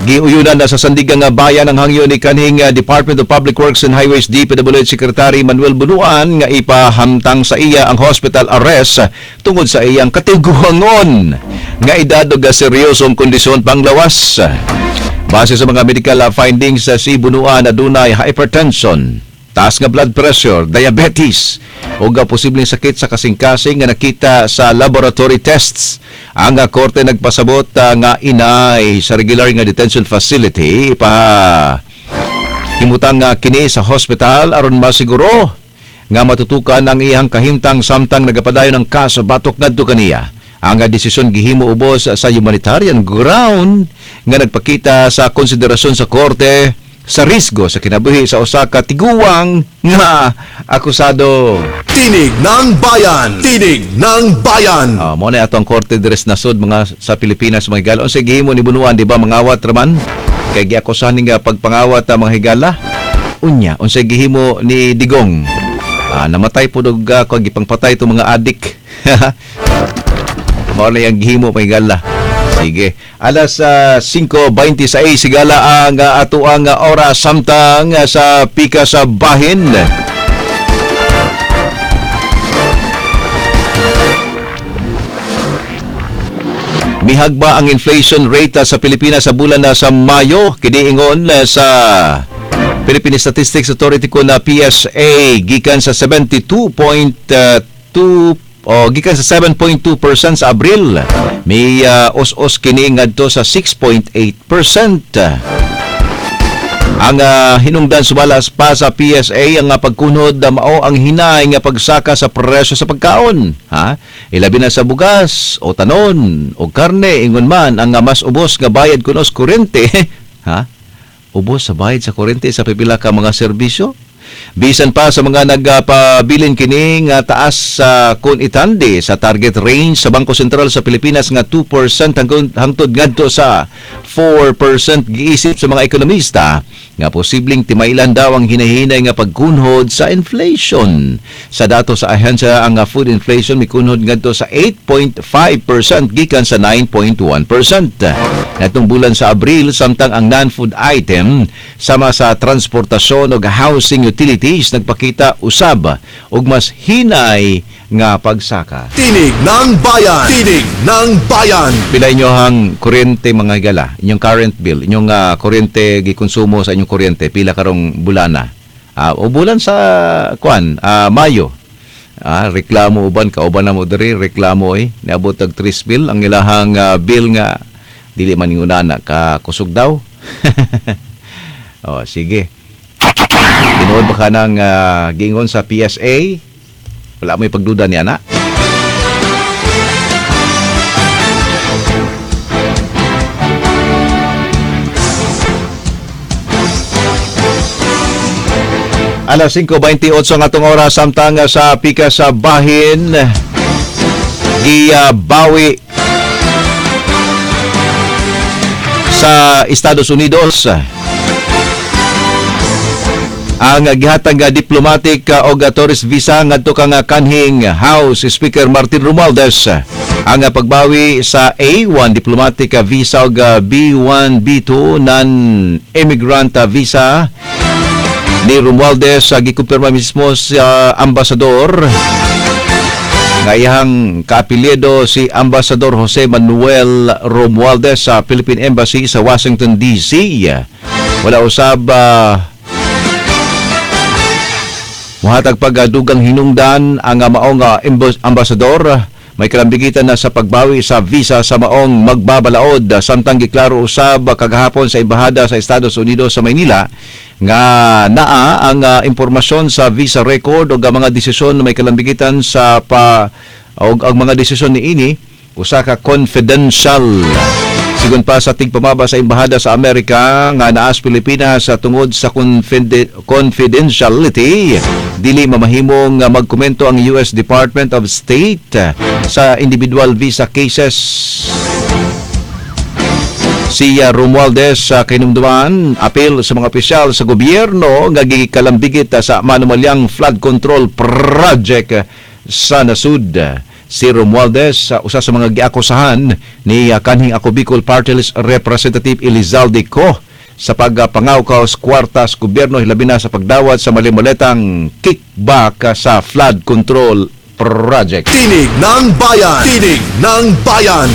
Giuyunan na sa sandigang nga bayan ang hangyo ni kaning Department of Public Works and Highways DPWH Secretary Manuel Bunuan nga ipahamtang sa iya ang hospital arrest tungod sa iyang katiguangon nga edad ug seryosong kondisyon panglawas. Base sa mga medical findings si Bunuan adunay hypertension, taas nga blood pressure, diabetes o posibleng sakit sa kasing-kasing nga nakita sa laboratory tests. Ang korte nagpasabot nga inay sa regular nga detention facility himutang kini sa hospital aron masiguro nga matutukan ang iyang kahimtang samtang nagapadayon ng kaso batok ngadto kaniya. Ang desisyon gihimo ubos sa humanitarian ground nga nagpakita sa konsiderasyon sa korte sa risgo sa kinabuhi sa usa ka tiguang nga akusado. Tinig ng Bayan! Tinig ng Bayan! Mo na atong korte deres nasod mga sa Pilipinas mga higala. Unsa gihimo ni Bunuan, di ba, mangawat raman? Kay giakusahan nga pagpangawat mga higala. Unya, unsa gihimo ni Digong? Namatay po og gipangpatay to mga adik. Mao na yang gihimo mga higala. Sige. Alas 5:26 sigala ang atuang oras samtang sa pika sa bahin. Mihagba ang inflation rate sa Pilipinas sa bulan sa Mayo. Kiniingon sa Philippine Statistics Authority ko na PSA gikan sa 7.2% sa Abril. May os-os kini ngadto sa 6.8%. Ang hinungdan sumalas pa sa PSA ang pagkunod mao ang hinay nga pagsaka sa presyo sa pagkaon. Ilabi na sa bugas o tanon o karne ingon man ang mas ubos nga bayad kunos kuryente. Ubos sa bayad sa kuryente sa pipila ka mga serbisyo. Bisan pa sa mga nagpabilin kini nga taas sa kun itande sa target range sa Bangko Sentral sa Pilipinas nga 2% hangtod ngadto sa 4% giisip sa mga ekonomista nga posibleng timaylan daw ang hinahinay nga pagkunhod sa inflation. Sa dato sa ahensya ang food inflation mikunhod ngadto sa 8.5% gikan sa 9.1%. Natong bulan sa Abril samtang ang non-food item sama sa transportasyon o housing utilities nagpakita usab og mas hinay nga pagsaka. Tinig ng Bayan! Tinig ng Bayan! Pila inyohang kuryente mga higala, inyong current bill, inyong kuryente gikonsumo sa inyong kuryente, pila karong bulana? O bulan sa Mayo. Reklamo uban, kauban na mo diri, reklamo niabot og 3 bill, ang ilahang bill nga dili man ingunana ka kusog daw. Sige. Tinuod ba ka ng gingon sa PSA? Wala mo ipagduda niya na. Alas 5:28 ang atong oras samtang sa pika sa bahin. Gibawi sa Estados Unidos ang gihatag diplomatic o tourist visa ngadto kang kanhing House Speaker Martin Romualdez. Ang pagbawi sa A1 diplomatic visa o B1 B2 non-immigrant visa ni Romualdez gikumpirma mismo sa ambasador nga iyang kaapelyido si Ambassador Jose Manuel Romualdez sa Philippine Embassy sa Washington DC. Wala usab muhatag pagdugang hinungdan ang maong ambasador. May kalambigitan na sa pagbawi sa visa sa maong magbabalaod samtang giklaro usab kagahapon sa embahada sa Estados Unidos sa Maynila nga naa ang impormasyon sa visa record o mga desisyon na may kalambigitan sa ang mga desisyon ni ini usa ka confidential. Sigon pa sa tigpamaba sa embahada sa Amerika nga naas Pilipinas sa tungod sa confidentiality, dili mamahimong magkomento ang US Department of State sa individual visa cases. Si Romualdez sa kinumduman apel sa mga opisyal sa gobyerno nga gikalambigit sa manumalyang flood control project sa nasud. si Romualdez, usa sa mga giakusahan ni kanhing Ako Bicol Party List Representative Elizalde Co sa pagpangawkaw sa kwarta sa gobyerno hilabi na sa pagdawat sa malimuletang kickback sa flood control project. Tinig ng Bayan. Tinig ng Bayan.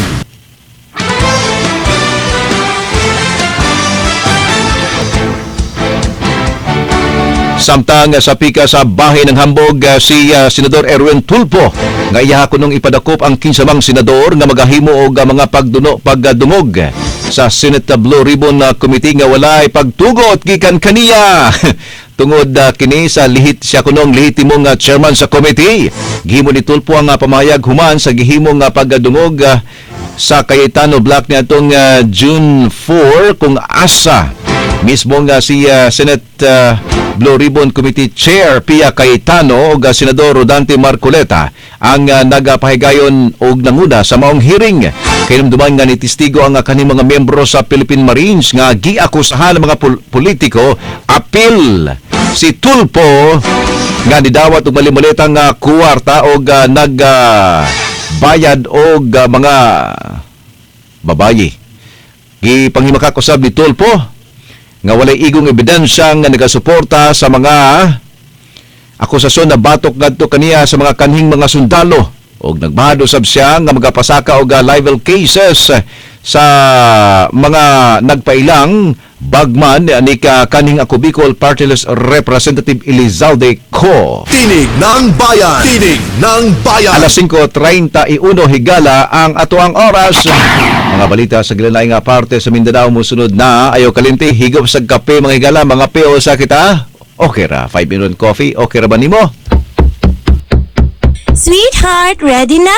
Samtang sa pika sa bahay ng hambog si Senador Erwin Tulfo nga iya kunong ipadakop ang kinsamang senador nga magahimo og mga pagdungog sa Senate Blue Ribbon Committee nga walay pagtugot gikan kaniya. Tungod kini sa lihit siya kunong lehitimong chairman sa committee. Gihimo ni Tulfo ang pamayag human sa gihimong pagdungog sa Cayetano Block niadtong June 4 kung asa mismo nga si Senate Blue Ribbon Committee Chair Pia Cayetano o Senador Rodante Marcoleta ang nagapahigayon og nanguna sa maong hearing. Kinumduman nga ni testigo ang kaning mga miyembro sa Philippine Marines nga giakusahan ng mga politiko apil si Tulfo nga nidawat og malimuletang kwarta og nagbayad og mga babayi. Gipanghimakak usab ni Tulfo nga walay igong ebidensya nga nagasuporta sa mga akusasyon na batok ngadto kaniya sa mga kanhing mga sundalo og nagbahado sab siya nga magapasaka og libel cases sa mga nagpailang bagman ni kanhing Ako Bicol Party List Representative Elizalde Co. Tinig ng Bayan. Tinig ng Bayan. Alas 5:31 higala ang atoang oras. Mga balita sa gilalay nga parte sa Mindanao musunod na. Ayaw kalimti, higop sa kape mga higala, mga peo sa kita. Okay ra, 5-minute coffee. Okay ra ba nimo? Sweetheart, ready na!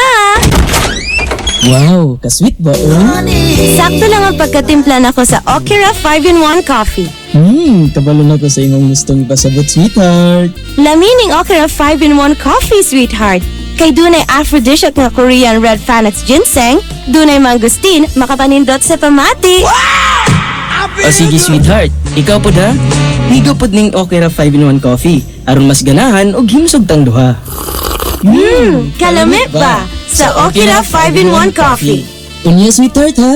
Wow, ka-sweet ba, Sakto lang ang pagkatimpla nako sa Okira 5-in-1 Coffee. Kabalo na ko sa imong gustong ipasabot, sweetheart. Lamining Okira 5-in-1 Coffee, sweetheart. Kay dunay aphrodisiac nga Korean red Fanax ginseng, dunay mangustin, makapanindot sa pamati. O sige, sweetheart. Ikaw po da? Higo po ning Okira 5-in-1 Coffee. Aron mas ganahan og himsog tang duha. Kalamit ba? Sa Okira 5-in-1 Coffee. Unya, sweetheart, ha?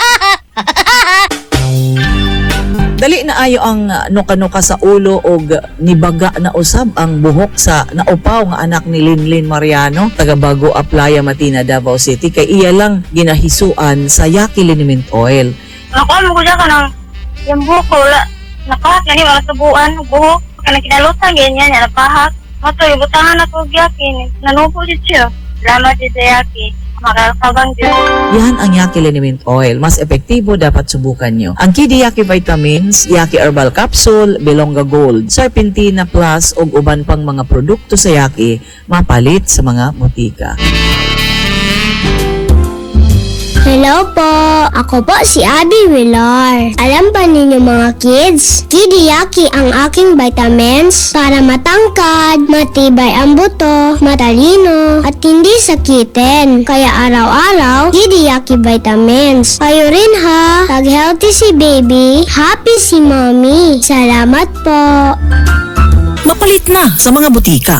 Dali na ayo ang nuka-nuka sa ulo og nibaga na usab ang buhok sa naupaw nga anak ni Linlin Mariano taga Bago Aplaya, Matina, Davao City kay iya lang ginahisuan sa Yaki Liniment Oil. Ako mo ko ka ng yung buhok ko wala napahak na yung subuan buhok kana kinalutan ganyan niya napahak mato yung butangan ako Yaki nanupo din siya salamat din sa Yaki makakabang din. Yan ang Yaki Liniment Oil. Mas epektibo, dapat subukan nyo. Ang Kidi Yaki Vitamins, Yaki Herbal Capsule, Belonga Gold, Serpentina Plus ug uban pang mga produkto sa Yaki mapalit sa mga butika. Hello po! Ako po si Abby Villar. Alam ba ninyo mga kids? Kidiyaki ang aking vitamins para matangkad, matibay ang buto, matalino, at hindi sakitin. Kaya araw-araw, Kidiyaki vitamins. Kayo rin ha! Pag healthy si baby, happy si mommy. Salamat po! Mapalit na sa mga butika.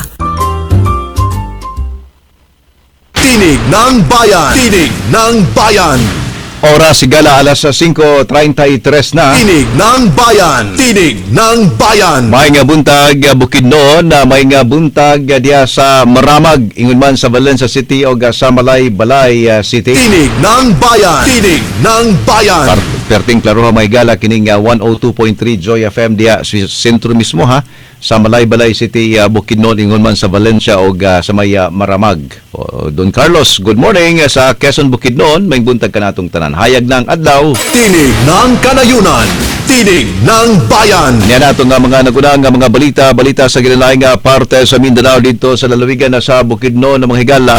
Tinig ng Bayan. Tinig ng Bayan. Oras sigala alas 5:33 na. Tinig ng Bayan. Tinig ng Bayan. May nga buntag Bukidnon, may nga buntag diya sa Maramag, ingon man sa Valencia City o sa Balay City. Tinig ng Bayan. Tinig ng Bayan. Perting klaro may gala kining 102.3 Joy FM diya sa sentro mismo ha. Sa Balay City, Bukidnon, ingon man sa Valencia o sa may Maramag. Don Carlos, good morning sa Quezon, Bukidnon. May buntag ka natong tanan. Hayag ng adlaw. Tinig ng Kanayunan. Tinig ng Bayan. Yan nato nga mga nagunang nga mga balita sa gilalay nga parte sa Mindanao dito sa lalawigan na sa Bukidnon ng mga higala.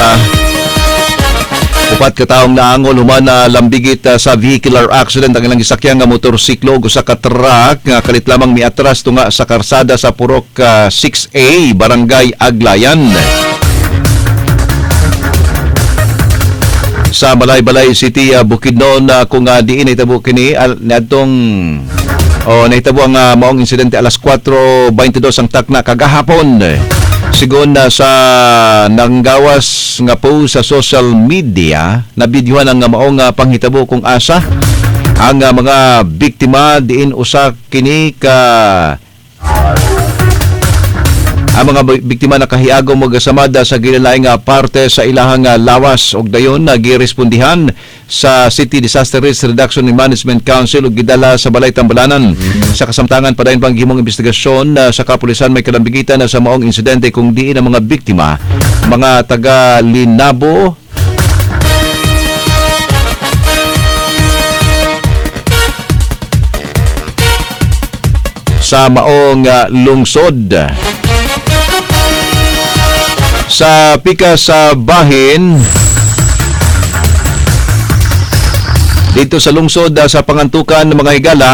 Upat ka taong naangol human na lambigit sa vehicular accident ang ilang gisakyan nga motorsiklo o sa katrak nga kalit lamang miatras tunga sa karsada sa Purok 6A, Barangay Aglayan. Sa Balay City, Bukidnon, kung diin naitabo kini nadtong naitabo ang maong insidente alas 4:22 ang takna kagahapon sigon na sa nanggawas nga post sa social media na bidyuhan ang maong panghitabo kung asa ang mga biktima diin usa kini ka ang mga biktima nakahiagom og kasamada sa ginalaing parte sa ilahang lawas ug dayon nagirespondihan sa City Disaster Risk Reduction and Management Council ug gidala sa Balay Tambalanan. Sa kasamtangan padayon pang gihimong investigasyon sa kapulisan may kalambigitan sa maong insidente kung diin ang mga biktima mga taga Linabo sa maong lungsod. Sa pika sa bahin dito sa lungsod sa Pangantukan ng mga higala,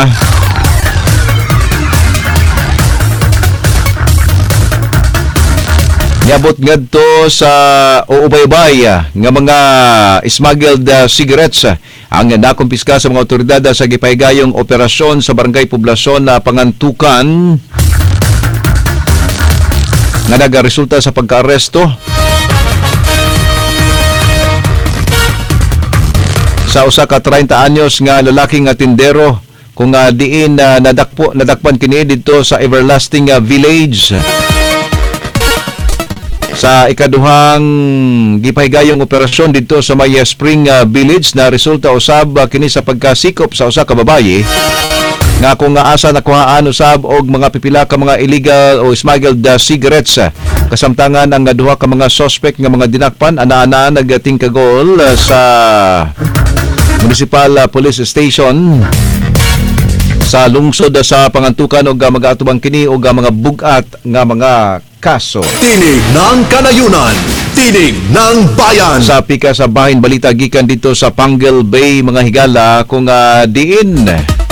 niabot ngadto sa uubaybay nga mga smuggled cigarettes ang nakumpiska sa mga otoridad sa gipahigayong operasyon sa barangay poblasyon na Pangantukan nga nagaresulta sa pagkaaresto sa usa ka 30 anyos nga lalaking tindero kung diin nadakpan kini dito sa Everlasting Village sa ikaduhang gipahigayong operasyon dito sa may Spring Village na resulta usab kini sa pagkasikop sa usa ka babaye nga kung asa nakuhaan usab og mga pipila ka mga illegal o smuggled cigarettes. Kasamtangan ang duha ka mga suspect nga mga dinakpan ana-ana nagtingkagol sa Municipal Police Station sa lungsod sa Pangantukan og mag-atubang kini og mga bugat nga mga kaso. Tinig ng Kanayunan, Tinig ng Bayan. Sa pika sa bahin balita gikan dito sa Pangal Bay mga higala kung diin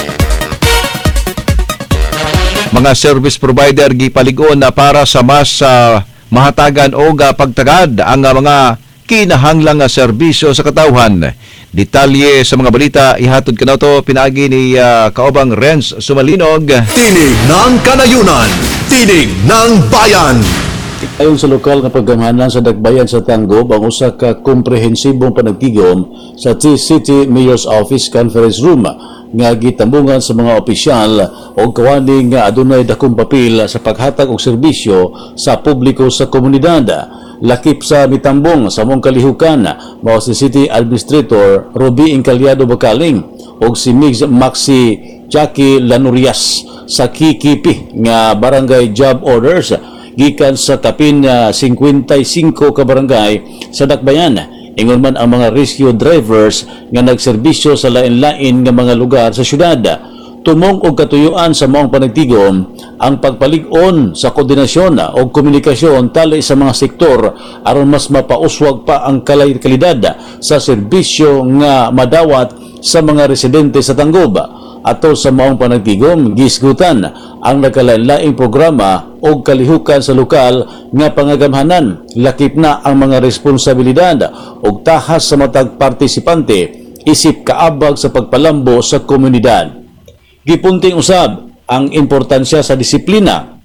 mga service provider gipaligon na para sa mas mahatagan o pagtagad ang mga kinahanglang serbisyo sa katawhan. Detalye sa mga balita ihatod kanaw to pinaagi ni kaobang Renz Sumalinog. Tinig ng Kanayunan, Tinig ng Bayan. Ayon sa lokal nga paggamhanan sa Dakbayan sa Tanggob, ang usa ka komprehensibong panagtigom sa City Mayor's Office Conference Room nga gitambungan sa mga opisyal o kawani nga adunay dakong papel sa paghatag og serbisyo sa publiko sa komunidad. Lakip sa mitambong sa mong kalihukan mao si City Administrator Ruby Incaliado Bacaling o si Migs Maxi Jackie Lanurias sa kikipi nga barangay job orders gikan sa kapin 55 ka barangay sa Dakbayan. Ingon man ang mga rescue drivers nga nagserbisyo sa lain-lain nga mga lugar sa syudad. Tumong og katuyuan sa maong panagtigom ang pagpalig-on sa koordinasyon o komunikasyon tali sa mga sektor aron mas mapauswag pa ang kalidad sa serbisyo nga madawat sa mga residente sa Tanggob. Ato sa maong panagtigom gisgutan ang nagkalain-laing programa o kalihukan sa lokal nga pangagamhanan. Lakip na ang mga responsibilidad o tahas sa matag partisipante isip kaabag sa pagpalambo sa komunidad. Gipunting usab ang importansya sa disiplina,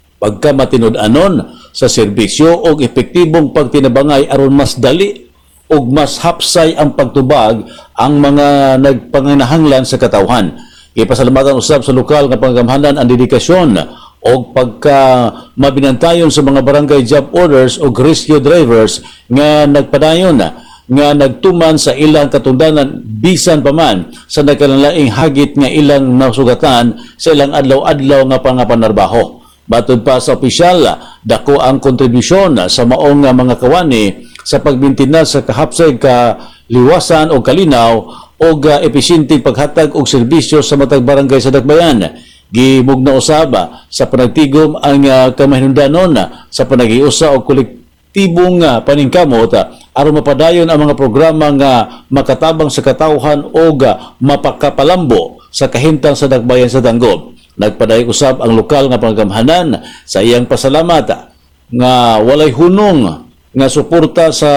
pagkamatinud-anon sa serbisyo o epektibong pagtinabangay aron mas dali o mas hapsay ang pagtubag ang mga nagpanginahanglan sa katawhan. Ipasalamatan usab sa lokal nga panggamhanan ang dedikasyon o pagka mabinantayon sa mga barangay job orders o rescue drivers nga nagpadayon nga nagtuman sa ilang katungdanan bisan pa man sa nagkalalaing hagit nga ilang nasugatan sa ilang adlaw-adlaw nga pangapanarbaho. Batud pa sa opisyal, dako ang kontribusyon sa maong mga kawani sa pagbintina sa kahapsay liwasan o kalinaw o epesyenteng paghatag og serbisyo sa matag barangay sa Dakbayan. Gimugna usab sa panagtigom ang kamahinungdanon sa panagiusa og kolektibong paningkamot aron mapadayon ang mga programa nga makatabang sa katawhan o mapakapalambo sa kahimtang sa Dakbayan sa Tanggob. Nagpadayon usab ang lokal nga panggamhanan sa iyang pasalamat nga walay hunong nga suporta sa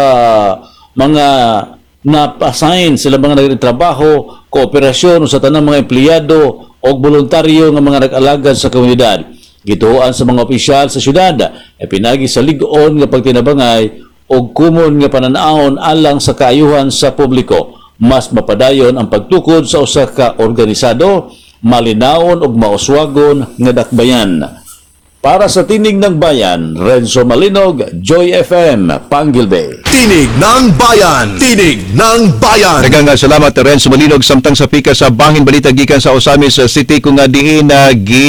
mga na-assign sila mga nagtrabaho, kooperasyon sa tanang mga empleyado o voluntaryo nga mga nag-alagad sa komunidad. Gituan sa mga opisyal sa syudad, pinagi sa lig-on nga pagtinabangay o kumon nga pananaon alang sa kaayuhan sa publiko. Mas mapadayon ang pagtukod sa usa ka organisado, malinawon ug mauswagon nga dakbayan. Para sa Tinig ng Bayan, Renzo Malinog, Joy FM, Panggilbe. Tinig ng Bayan! Tinig ng Bayan! Daghang salamat Renzo Malinog samtang sa pika sa bangin balita gikan sa Osamis City kung nga diin